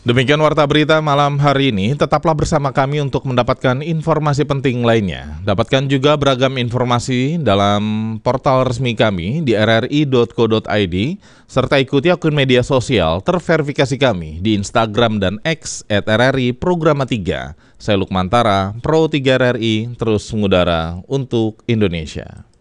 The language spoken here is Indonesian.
Demikian warta berita malam hari ini, tetaplah bersama kami untuk mendapatkan informasi penting lainnya. Dapatkan juga beragam informasi dalam portal resmi kami di rri.co.id, serta ikuti akun media sosial terverifikasi kami di Instagram dan X @RRI Programa 3. Saya Lukmantara, Pro 3 RRI, terus mengudara untuk Indonesia.